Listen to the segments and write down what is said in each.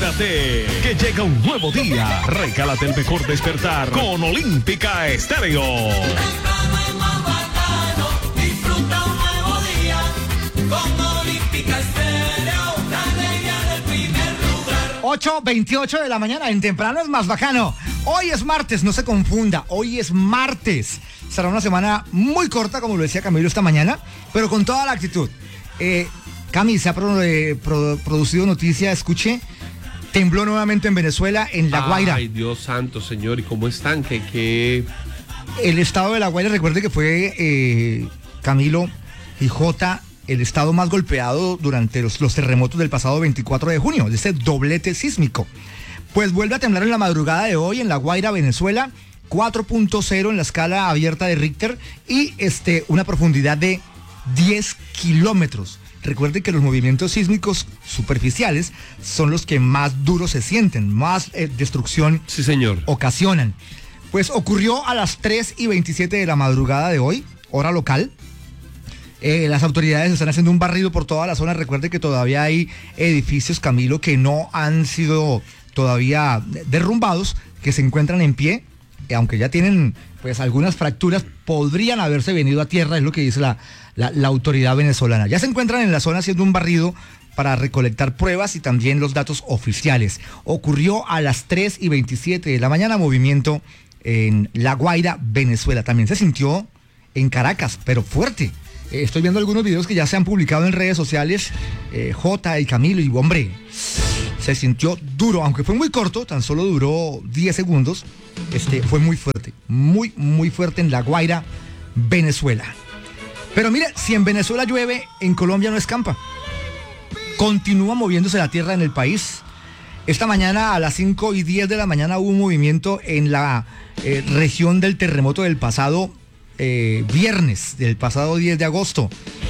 Alégrate, que llega un nuevo día. Recálate el mejor despertar con Olímpica Estéreo. Disfruta un nuevo día con Olímpica Estéreo, la alegría del primer lugar. 8:28 de la mañana, en temprano es más bacano. Hoy es martes, no se confunda, hoy es martes. Será una semana muy corta, como lo decía Camilo esta mañana, pero con toda la actitud. Cami, se ha producido noticia, escuche, tembló nuevamente en Venezuela, en La Guaira. Ay, Dios santo, señor, ¿y cómo están? ¿Qué? El estado de La Guaira, recuerde que fue, Camilo y Jota, el estado más golpeado durante los terremotos del pasado 24 de junio, de este doblete sísmico. Pues vuelve a temblar en la madrugada de hoy en La Guaira, Venezuela, 4.0 en la escala abierta de Richter y una profundidad de 10 kilómetros. Recuerde que los movimientos sísmicos superficiales son los que más duros se sienten, más destrucción Sí, señor. ocasionan. Pues ocurrió a las 3:27 de la madrugada de hoy, hora local. Las autoridades están haciendo un barrido por toda la zona. Recuerde que todavía hay edificios, Camilo, que no han sido todavía derrumbados, que se encuentran en pie, aunque ya tienen pues algunas fracturas, podrían haberse venido a tierra, es lo que dice la autoridad venezolana. Ya se encuentran en la zona haciendo un barrido para recolectar pruebas y también los datos oficiales. Ocurrió a las 3:27 de la mañana, movimiento en La Guaira, Venezuela. También se sintió en Caracas, pero fuerte. Estoy viendo algunos videos que ya se han publicado en redes sociales, Jota y Camilo, y hombre, se sintió duro, aunque fue muy corto, tan solo duró 10 segundos, fue muy fuerte, muy, muy fuerte en La Guaira, Venezuela. Pero mire, si en Venezuela llueve, en Colombia no escampa. Continúa moviéndose la tierra en el país. Esta mañana a las 5:10 de la mañana hubo un movimiento en la región del terremoto del pasado viernes, del pasado 10 de agosto.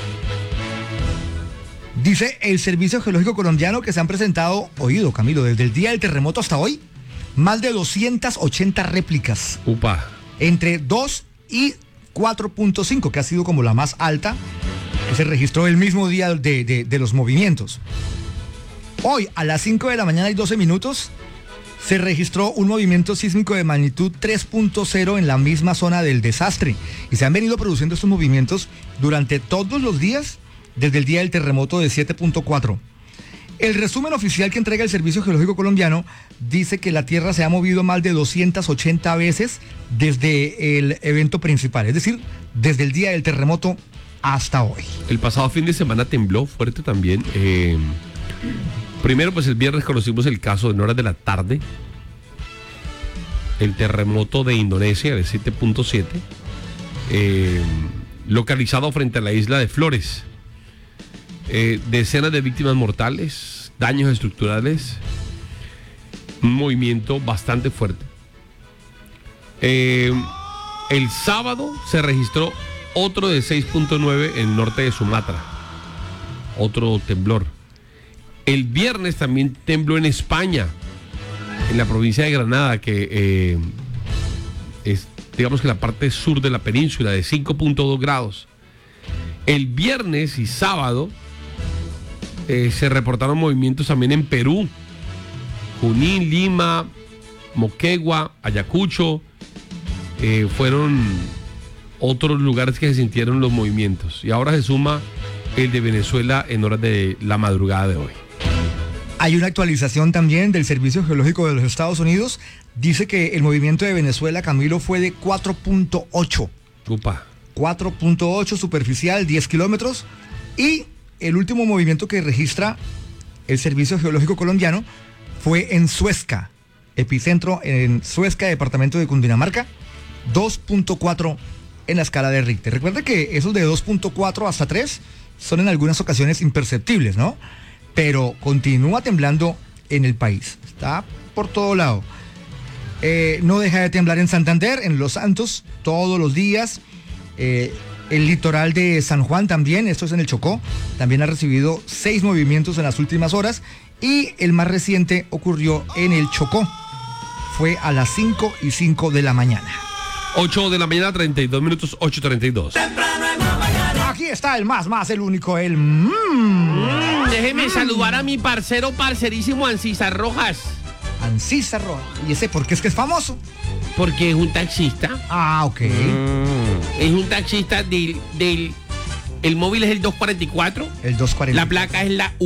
Dice el Servicio Geológico Colombiano que se han presentado, oído Camilo, desde el día del terremoto hasta hoy, más de 280 réplicas. Upa. Entre 2 y 4.5, que ha sido como la más alta, que se registró el mismo día de los movimientos. Hoy, a las 5 de la mañana y 12 minutos, se registró un movimiento sísmico de magnitud 3.0 en la misma zona del desastre. Y se han venido produciendo estos movimientos durante todos los días, desde el día del terremoto de 7.4. El resumen oficial que entrega el Servicio Geológico Colombiano dice que la Tierra se ha movido más de 280 veces desde el evento principal, es decir, desde el día del terremoto hasta hoy. El pasado fin de semana tembló fuerte también. Primero, pues el viernes conocimos el caso en horas de la tarde. El terremoto de Indonesia de 7.7, localizado frente a la isla de Flores. Decenas de víctimas mortales, daños estructurales, un movimiento bastante fuerte. El sábado se registró otro de 6.9 en el norte de Sumatra, otro temblor. El viernes también tembló en España, en la provincia de Granada, que es, digamos que la parte sur de la península, de 5.2 grados. El viernes y sábado se reportaron movimientos también en Perú, Junín, Lima, Moquegua, Ayacucho, fueron otros lugares que se sintieron los movimientos. Y ahora se suma el de Venezuela en horas de la madrugada de hoy. Hay una actualización también del Servicio Geológico de los Estados Unidos. Dice que el movimiento de Venezuela, Camilo, fue de 4.8. Upa. 4.8 superficial, 10 kilómetros. Y el último movimiento que registra el Servicio Geológico Colombiano fue en Suezca, epicentro en Suezca, departamento de Cundinamarca, 2.4 en la escala de Richter. Recuerda que esos de 2.4 hasta 3 son en algunas ocasiones imperceptibles, ¿no? Pero continúa temblando en el país. Está por todo lado. No deja de temblar en Santander, en Los Santos, todos los días. El litoral de San Juan también, esto es en el Chocó, también ha recibido 6 movimientos en las últimas horas. Y el más reciente ocurrió en el Chocó. Fue a las 5:05 de la mañana. 8 de la mañana, 32 minutos, 8:32. Temprano en la mañana. Aquí está el más, el único, el... Déjeme saludar a mi parcerísimo Ancísar Rojas. Ancísar Rojas. ¿Y ese por qué es que es famoso? Porque es un taxista. Ah, ok. Es un taxista del el móvil es el 244. El 240. La placa es la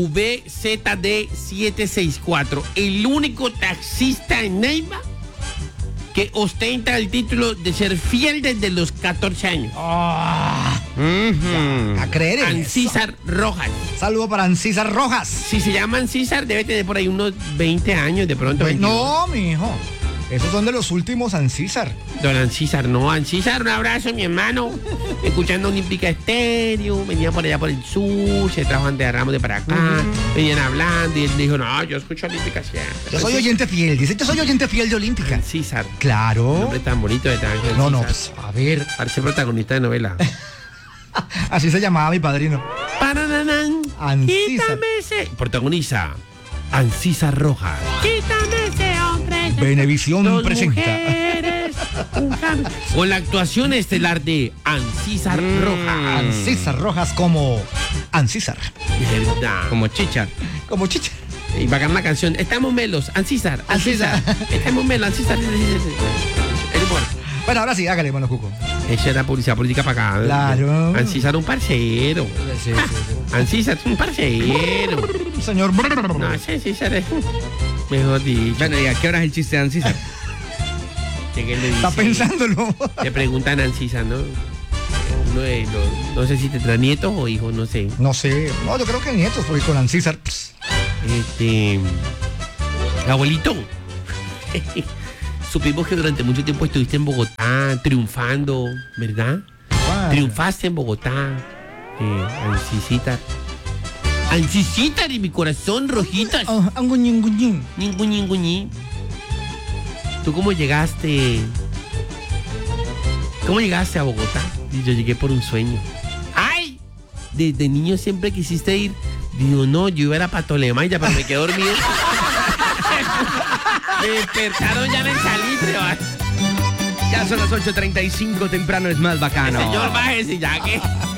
VZD764. El único taxista en Neiva que ostenta el título de ser fiel desde los 14 años. A creer en Ancísar Rojas. eso. Saludo para Ancísar Rojas. Si se llama Ancísar, debe tener por ahí unos 20 años de pronto. 22. No, mijo. Esos son de los últimos Ancísar. Don Ancísar, no. Ancísar, un abrazo, mi hermano. Escuchando Olímpica Estéreo. Venía por allá por el sur. Se trajo Andrea Ramos de para acá. Venían hablando y él dijo, no, yo escucho Olímpica siempre. Yo soy oyente fiel. Dice, yo soy oyente fiel de Olímpica. Ancísar. Claro. Un nombre tan bonito de tan No, Ancísar. pues, a ver. Parece protagonista de novela. Así se llamaba mi padrino. Parananán. Ancísar. Quítame ese. Protagoniza Ancísar Rojas. Quítame ese hombre. Venevisión Dos presenta. mujeres, un cambio. Con la actuación estelar de Ancísar Rojas. Ancísar Rojas como Ancísar. ¿Verdad? Como chicha. Como chicha. Y va a ganar una canción. Estamos melos, Ancísar. Estamos melos, Ancísar. El humor. Bueno, ahora sí, hágale, mano Cuco. Esa era publicidad política para acá. Claro. Ancísar un parcero. Sí. Ancísar es un parcero. Señor. No, ese Ancísar es mejor dicho. Bueno, ¿y a qué hora es el chiste de Ancísar? Que él le Está dice- pensándolo. Le preguntan a Ancísar, ¿no? Uno de los, no sé si tendrá nietos o hijos, no sé. No sé. No, yo creo que nietos, porque con Ancísar. Abuelito, supimos que durante mucho tiempo estuviste en Bogotá triunfando, ¿verdad? Triunfaste en Bogotá, Ancísar. Ancísar y mi corazón rojitas. Anguñín. Ñinguñinguñí. ¿Tú cómo llegaste? ¿Cómo llegaste a Bogotá? Y yo llegué por un sueño. ¡Ay! Desde niño siempre quisiste ir. Digo, no, yo iba a para Tolemaida, pero me quedé dormido. Me despertaron ya en el salitre, ¿vale? Ya son las 8:35, temprano es más bacano. Señor, bájese ya que...